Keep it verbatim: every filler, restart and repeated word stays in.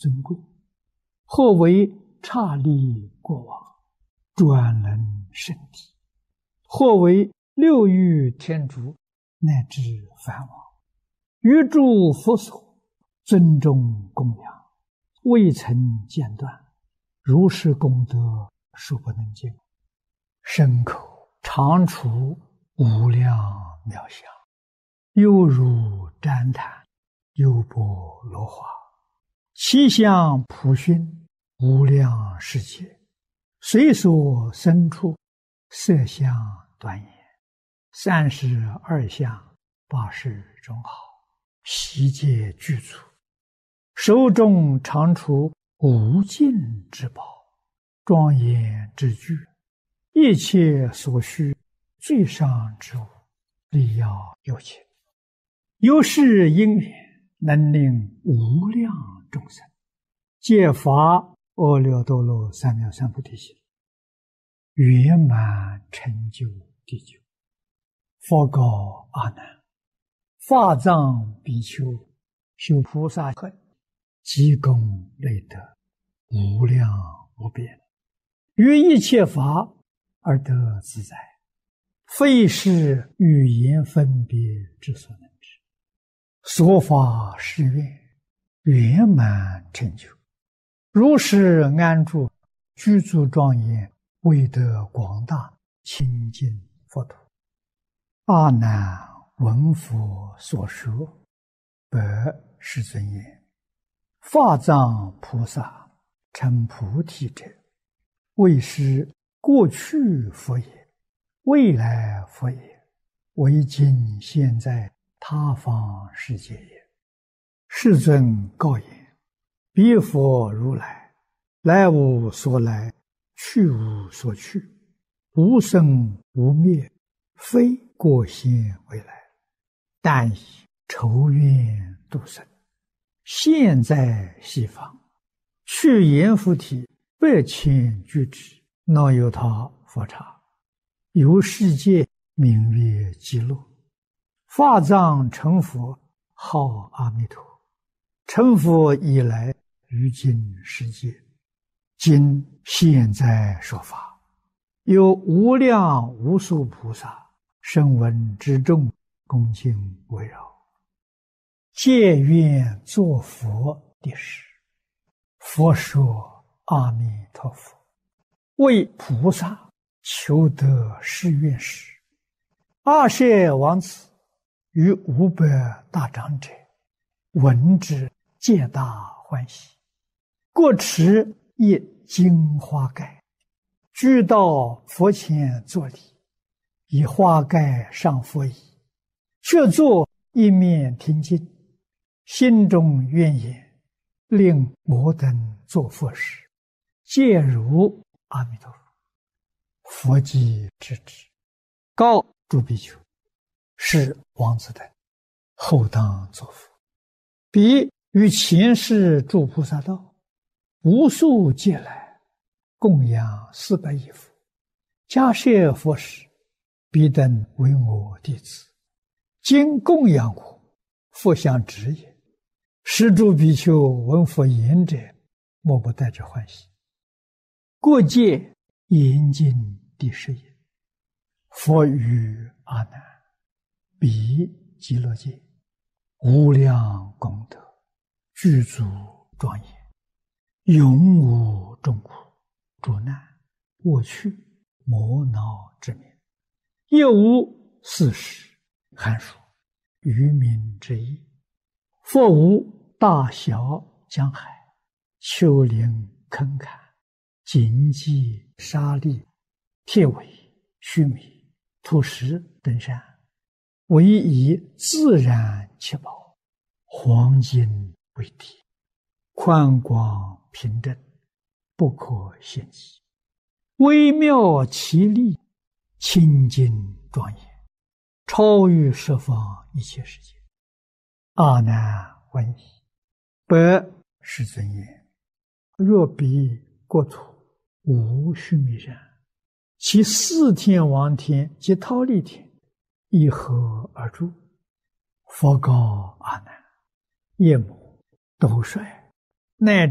尊贵？或为刹利国王，专能圣体？或为六欲天竺，乃至梵王，于诸佛所尊重供养，未曾间断，如是功德殊不能尽。身口常处无量妙相，犹如旃檀，优波罗花，其相普熏无量世界，随所生处，色相端严，三十二相，八十种好，悉皆具足。手中常处无尽之宝，庄严之具，一切所需最上之物，力要有情。由是因缘，能令无量众生皆发阿耨多罗三藐三菩提心，圆满成就地久。佛告阿难：法藏比丘修菩萨恨，积功累德，无量无边，于一切法而得自在，非是语言分别之所能知。所发誓愿，圆满成就，如是安住，具足庄严，为得广大清净佛土。阿难闻佛所说，白世尊言：法藏菩萨成菩提者，为是过去佛也，未来佛也，为今现在他方世界也。世尊告言：彼佛如来，来无所来，去无所去，无生无灭，非过现未来，但以筹愿度生，现在西方，去阎浮提百千俱胝，那由他佛刹，由世界名曰极乐。法藏成佛，号阿弥陀。成佛以来，于今世界，今现在说法，有无量无数菩萨声闻之众，恭敬围绕，皆愿作佛的事。佛说：阿弥陀佛，为菩萨求得誓愿时，阿舍王子与五百大长者闻之，皆大欢喜，各持一金花盖，俱到佛前作礼，以花盖上佛椅，却坐一面听经，心中愿言：令摩等作佛时，皆如阿弥陀佛。佛即知之，告诸比丘：是王子等，后当作佛。彼于前世诸菩萨道，无数劫来，供养四百亿佛，迦叶佛时，彼等为我弟子，今供养我，佛相知也。是诸比丘闻佛言者，莫不带着欢喜。过界严禁第十也。佛语阿难：彼极乐界，无量功德，具足庄严，永无众苦、诸难、过去、磨恼之名，亦无四时、寒暑、渔民之意。佛无大小江海、丘陵坑坎、荆棘沙砾、铁苇须弥、土石等山，唯以自然七宝，黄金为体，宽广平正，不可限计，微妙奇丽，清净庄严，超越十方一切世界。阿难闻已，白世尊言：若彼国土无须弥山，其四天王天及忉利天一合而住。佛告阿难：夜母斗率乃